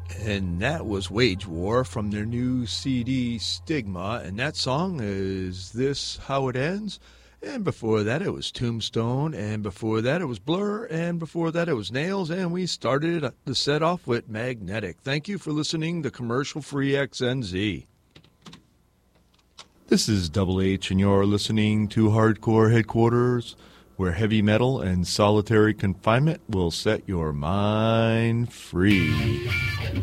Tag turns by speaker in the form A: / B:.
A: And that was Wage War from their new CD Stigma. And that song is This How It Ends? And before that it was Tombstone. And before that it was Blur. And before that it was Nails. And we started the set off with Magnetic. Thank you for listening to Commercial Free XNZ. This is Double H, and you're listening to Hardcore Headquarters, where heavy metal and solitary confinement will set your mind free.